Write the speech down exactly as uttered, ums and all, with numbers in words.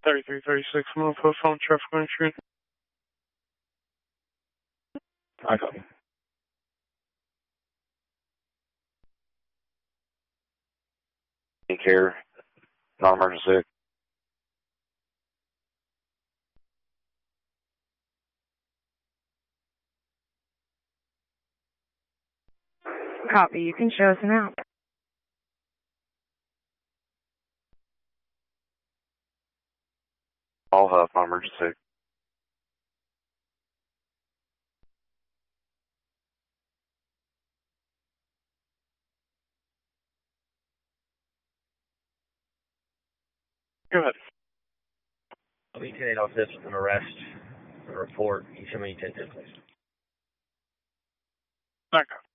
thirty-three thirty-six, I'm on post on traffic on street. I copy. Take care. Non-emergency. Copy. You can show us an out. All Huff, non-emergency. Go ahead. I'll be ten eight off this with an arrest, a report. You show me ten ten, please. Back up.